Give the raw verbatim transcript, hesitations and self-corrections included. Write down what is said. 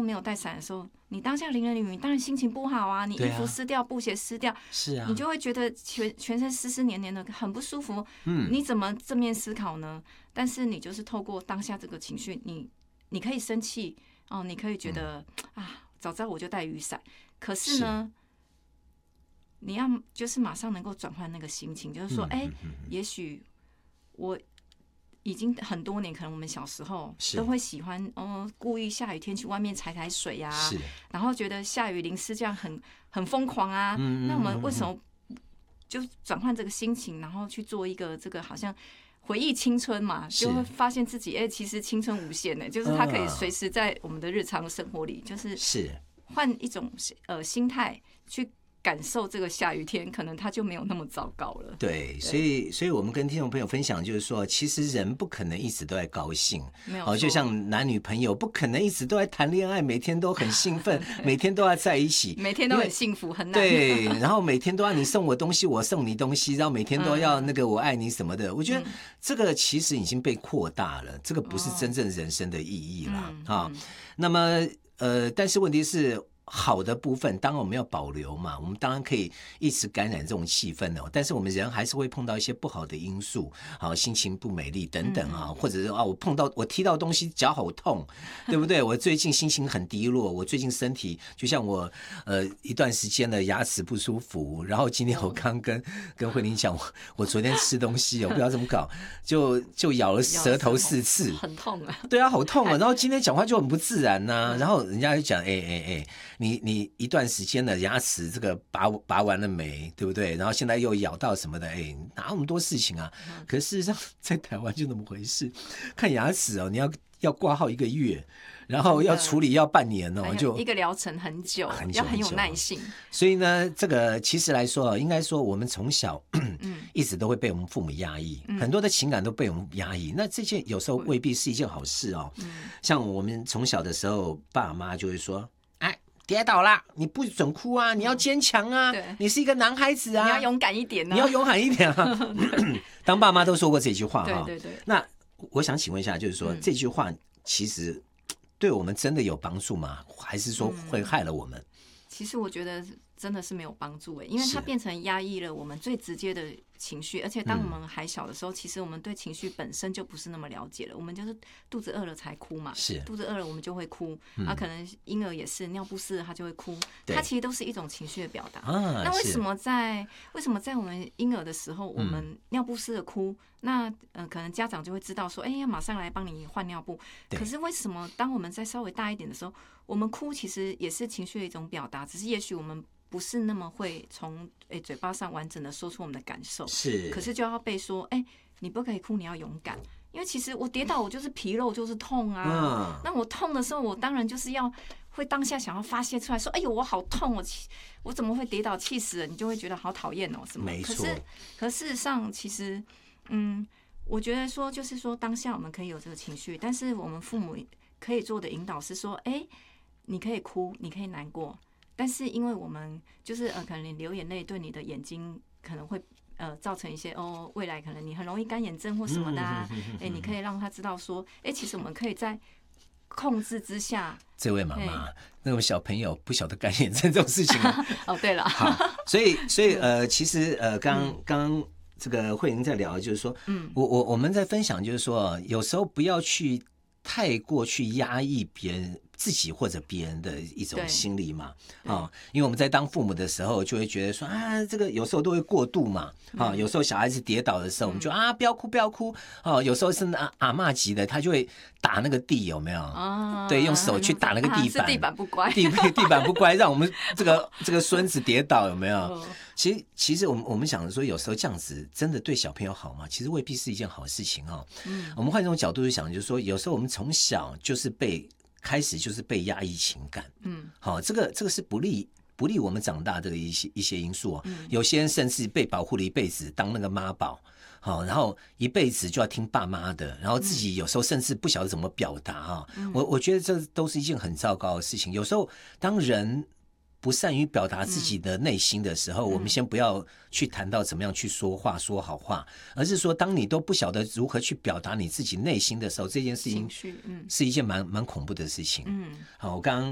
没有带伞的时候，你当下淋了雨，你当然心情不好啊，你衣服湿掉，布鞋湿掉， 是啊， 你就会觉得全全身湿湿黏黏的，很不舒服。嗯，你怎么正面思考呢？但是你就是透过当下这个情绪，你你可以生气哦，你可以觉得、嗯、啊，早知道我就带雨伞。可是呢，是你要就是马上能够转换那个心情，就是说，哎、嗯欸，也许我。已经很多年，可能我们小时候都会喜欢，哦，故意下雨天去外面踩踩水啊，然后觉得下雨淋湿这样很很疯狂啊。嗯、那我们为什么就转换这个心情，然后去做一个这个好像回忆青春嘛，就会发现自己哎、欸，其实青春无限呢、欸，就是它可以随时在我们的日常生活里，就是换一种呃心态去。感受这个下雨天，可能它就没有那么糟糕了。 对，所以，所以我们跟听众朋友分享，就是说，其实人不可能一直都在高兴， 没有， 哦，就像男女朋友不可能一直都在谈恋爱，每天都很兴奋，每天都要在一起， 每天都很幸福，很难。 对，然后每天都要你送我东西，我送你东西，然后每天都要那个我爱你什么的。嗯、我觉得这个其实已经被扩大了，这个不是真正人生的意义了啊、嗯哦嗯。那么，呃，但是问题是。好的部分当然我们要保留嘛，我们当然可以一直感染这种气氛哦，但是我们人还是会碰到一些不好的因素，好，心情不美丽等等啊，嗯、或者是啊我碰到我踢到东西脚好痛，对不对？我最近心情很低落，我最近身体就像我呃一段时间的牙齿不舒服，然后今天我刚跟、哦、跟慧玲讲，我我昨天吃东西我不知道怎么搞，就就咬了舌头四次， 很痛啊， 对啊，好痛啊，然后今天讲话就很不自然呐、啊，然后人家就讲哎哎哎。你你一段时间的牙齿这个拔拔完了没，对不对？然后现在又咬到什么的，哎，哪有那么多事情啊？可是事实上在台湾就那么回事，看牙齿哦，你要要挂号一个月，然后要处理要半年哦，就一个疗程很久，很久，要很有耐性。 所以呢，这个其实来说，应该说我们从小一直都会被我们父母压抑，嗯、很多的情感都被我们压抑。那这件有时候未必是一件好事哦。嗯、像我们从小的时候，爸妈就会说。跌倒啦，你不准哭啊，你要坚强啊、嗯，你是一个男孩子啊， 你要勇敢一点啊， 你要勇敢一点啊。当爸妈都说过这句话哈， 对对对。 那我想请问一下，就是说、嗯、这句话其实对我们真的有帮助吗？还是说会害了我们？ 嗯、其实我觉得真的是没有帮助哎，因为它变成压抑了我们最直接的情绪，而且当我们还小的时候、嗯，其实我们对情绪本身就不是那么了解了。我们就是肚子饿了才哭嘛， 是肚子饿了我们就会哭。嗯、啊，可能婴儿也是尿不湿了他就会哭，它其实都是一种情绪的表达。啊、那为什么在为什么在我们婴儿的时候，我们尿不湿的哭，嗯、那呃可能家长就会知道说，哎、欸，要马上来帮你换尿布。可是为什么当我们再稍微大一点的时候，我们哭其实也是情绪的一种表达，只是也许我们。不是那么会从诶嘴巴上完整的说出我们的感受， 是， 可是就要被说，哎、欸，你不可以哭，你要勇敢，因为其实我跌倒，我就是皮肉，就是痛啊。嗯、那我痛的时候，我当然就是要会当下想要发泄出来，说，哎呦，我好痛，我我怎么会跌倒，气死了，你就会觉得好讨厌哦，什么？ 没错。 可是，可事实上，其实，嗯，我觉得说，就是说，当下我们可以有这个情绪，但是我们父母可以做的引导是说，哎、欸，你可以哭，你可以难过。但是因为我们就是呃，可能你流眼泪对你的眼睛可能会呃造成一些哦，未来可能你很容易干眼症或什么的啊，哎、欸，你可以让他知道说，哎、欸，其实我们可以在控制之下。 这位妈妈，那种小朋友不晓得干眼症这种事情啊。 哦，对了， 好，所以所以呃，其实呃，刚刚这个慧玲在聊，就是说，嗯，我我我们在分享，就是说，有时候不要去太过去压抑别人。自己或者别人的一种心理嘛，啊，因为我们在当父母的时候，就会觉得说啊，这个有时候都会过度嘛，啊，有时候小孩子跌倒的时候，我们就啊不要哭不要哭，哦，有时候是阿阿嬷级的，他就会打那个地，有没有？啊，对，用手去打那个地板， 啊、是地板不乖， 地地板不乖，让我们这个这个孙子跌倒，有没有？其实其实我们我们想说，有时候这样子真的对小朋友好吗？其实未必是一件好事情哈。嗯，我们换一种角度去想，就是说，有时候我们从小就是被。开始就是被压抑情感，嗯，好，这个这个是不利不利我们长大的一些一些因素、嗯、有些人甚至被保护了一辈子，当那个妈宝，好，然后一辈子就要听爸妈的，然后自己有时候甚至不晓得怎么表达哈、嗯，我我觉得这都是一件很糟糕的事情。有时候当人不善于表达自己的内心的时候、嗯、我们先不要去谈到怎么样去说话说好话，而是说当你都不晓得如何去表达你自己内心的时候，这件事情是一件蛮蛮恐怖的事情。嗯，好，我刚刚